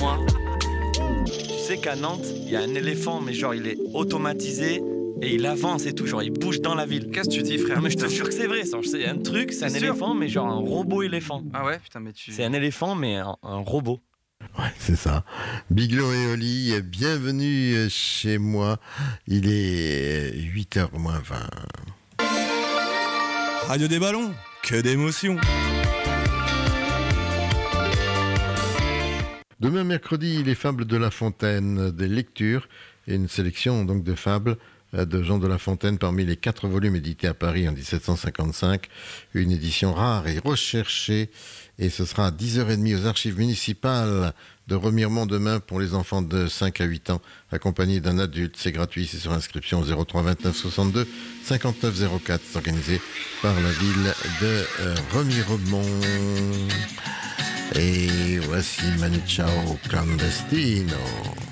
moi. Tu sais qu'à Nantes, il y a un éléphant, mais genre il est automatisé et il avance et tout, genre il bouge dans la ville. Qu'est-ce que tu dis, frère? Non mais je te jure que c'est vrai, ça. C'est un truc, c'est un C'est sûr. éléphant, mais genre un robot éléphant. Ah ouais, putain, mais tu... C'est un éléphant, mais un robot. Ouais, c'est ça. Biglo et Oli, bienvenue chez moi. Il est 8h moins 20. Radio des ballons, que d'émotions. Demain mercredi, les fables de La Fontaine, des lectures et une sélection donc de fables de Jean de La Fontaine parmi les 4 volumes édités à Paris en 1755. Une édition rare et recherchée. Et ce sera à 10h30 aux archives municipales de Remiremont demain pour les enfants de 5 à 8 ans, accompagnés d'un adulte. C'est gratuit, c'est sur inscription au 03 29 62 59 04. C'est organisé par la ville de Remiremont. Et voici Manu Chao Clandestino.